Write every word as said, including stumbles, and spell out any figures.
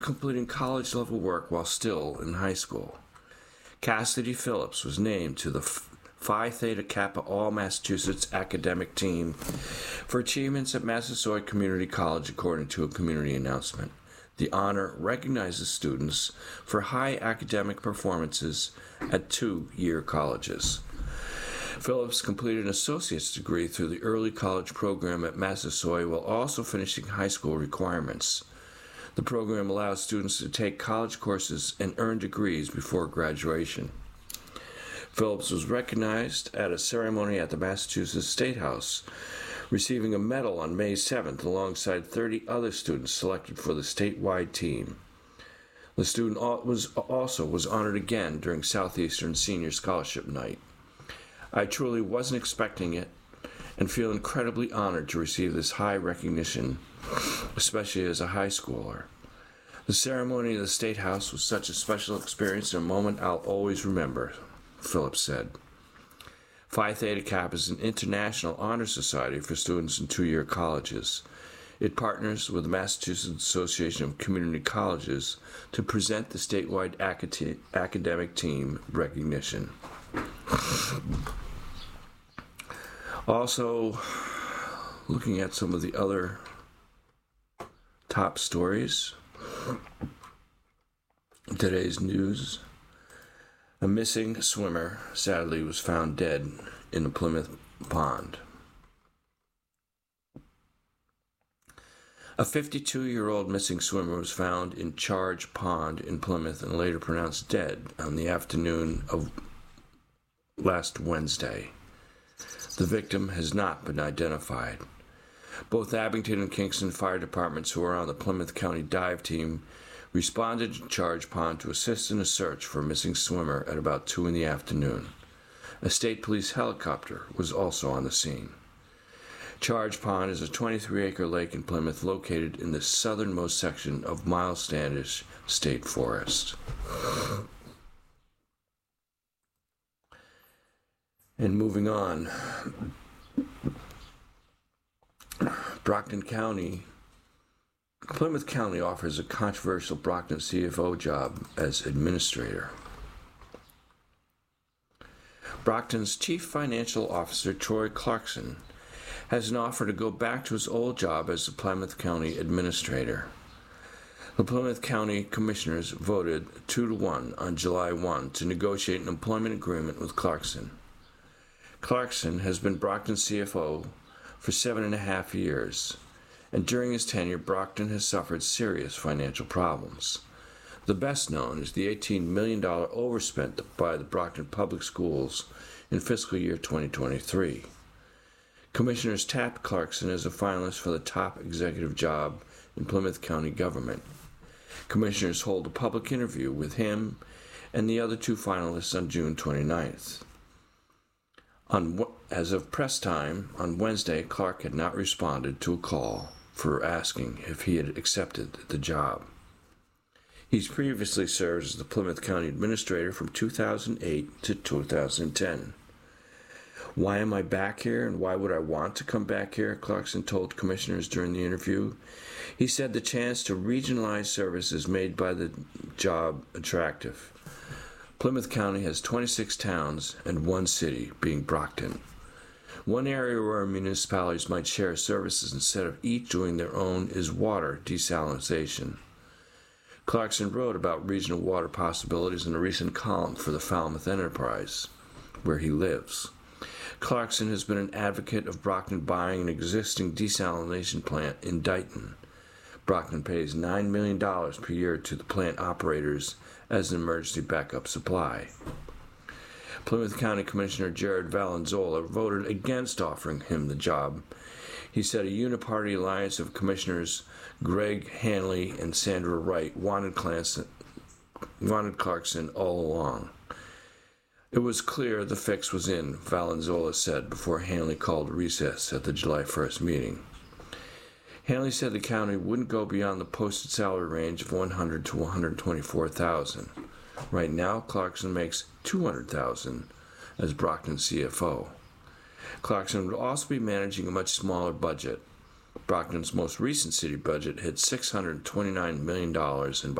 completing college-level work while still in high school. Cassidy Phillips was named to the Phi Theta Kappa All-Massachusetts Academic Team for achievements at Massasoit Community College, according to a community announcement. The honor recognizes students for high academic performances at two-year colleges. Phillips completed an associate's degree through the early college program at Massasoit while also finishing high school requirements. The program allows students to take college courses and earn degrees before graduation. Phillips was recognized at a ceremony at the Massachusetts State House, receiving a medal on May seventh alongside thirty other students selected for the statewide team. The student was also was honored again during Southeastern Senior Scholarship Night. I truly wasn't expecting it and feel incredibly honored to receive this high recognition, especially as a high schooler. The ceremony of the State House was such a special experience and a moment I'll always remember, Phillips said. Phi Theta Kappa is an international honor society for students in two-year colleges. It partners with the Massachusetts Association of Community Colleges to present the statewide acad- academic team recognition. Also, looking at some of the other top stories, today's news. A missing swimmer, sadly, was found dead in the Plymouth Pond. A fifty-two-year-old missing swimmer was found in Charge Pond in Plymouth and later pronounced dead on the afternoon of last Wednesday. The victim has not been identified. Both Abington and Kingston fire departments, who are on the Plymouth County dive team, responded to Charge Pond to assist in a search for a missing swimmer at about two in the afternoon. A state police helicopter was also on the scene. Charge Pond is a twenty-three acre lake in Plymouth located in the southernmost section of Miles Standish State Forest. And moving on, Brockton County Plymouth County offers a controversial Brockton C F O job as administrator. Brockton's Chief Financial Officer, Troy Clarkson, has an offer to go back to his old job as the Plymouth County Administrator. The Plymouth County Commissioners voted two to one on July first to negotiate an employment agreement with Clarkson. Clarkson has been Brockton's C F O for seven and a half years. And during his tenure, Brockton has suffered serious financial problems. The best known is the eighteen million dollars overspent by the Brockton Public Schools in fiscal year twenty twenty-three. Commissioners tapped Clarkson as a finalist for the top executive job in Plymouth County government. Commissioners hold a public interview with him and the other two finalists on June twenty-ninth. On, as of press time, on Wednesday, Clark had not responded to a call for asking if he had accepted the job. He's previously served as the Plymouth County Administrator from two thousand eight to two thousand ten. Why am I back here and why would I want to come back here? Clarkson told commissioners during the interview. He said the chance to regionalize services made by the job attractive. Plymouth County has twenty-six towns and one city, being Brockton. One area where municipalities might share services instead of each doing their own is water desalination. Clarkson wrote about regional water possibilities in a recent column for the Falmouth Enterprise, where he lives. Clarkson has been an advocate of Brockton buying an existing desalination plant in Dighton. Brockton pays nine million dollars per year to the plant operators as an emergency backup supply. Plymouth County Commissioner Jared Valenzola voted against offering him the job. He said a uniparty alliance of commissioners, Greg Hanley and Sandra Wright, wanted Clarkson, wanted Clarkson all along. It was clear the fix was in, Valenzola said before Hanley called a recess at the July first meeting. Hanley said the county wouldn't go beyond the posted salary range of one hundred thousand to one hundred twenty-four thousand dollars. Right now, Clarkson makes two hundred thousand dollars as Brockton C F O. Clarkson would also be managing a much smaller budget. Brockton's most recent city budget hit six hundred twenty-nine million dollars, and